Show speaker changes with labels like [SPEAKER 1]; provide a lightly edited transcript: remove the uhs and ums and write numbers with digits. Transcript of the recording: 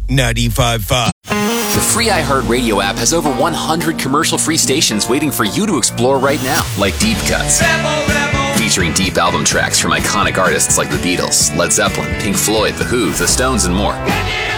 [SPEAKER 1] 95.5.
[SPEAKER 2] The free iHeartRadio app has over 100 commercial-free stations waiting for you to explore right now, like Deep Cuts, featuring deep album tracks from iconic artists like the Beatles, Led Zeppelin, Pink Floyd, The Who, The Stones, and more.